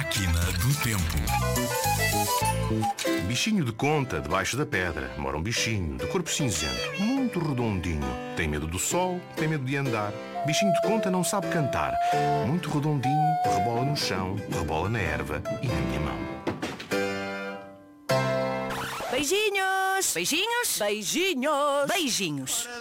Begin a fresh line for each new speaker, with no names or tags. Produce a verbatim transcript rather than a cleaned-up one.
Máquina do Tempo.
Bichinho de conta, debaixo da pedra, mora um bichinho de corpo cinzento, muito redondinho. Tem medo do sol, tem medo de andar. Bichinho de conta não sabe cantar. Muito redondinho, rebola no chão, rebola na erva e na minha mão.
Beijinhos! Beijinhos! Beijinhos! Beijinhos!